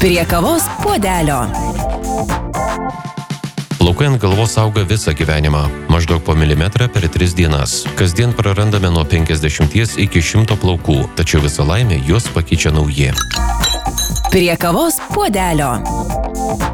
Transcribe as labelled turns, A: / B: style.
A: Prie kavos puodelio.
B: Plaukai ant galvos auga visą gyvenimą, maždaug po milimetrą per 3 dienas. Kasdien prarandame nuo 50 iki 100 plaukų, tačiau visą laimę juos pakeičia nauji.
A: Prie kavos puodelio.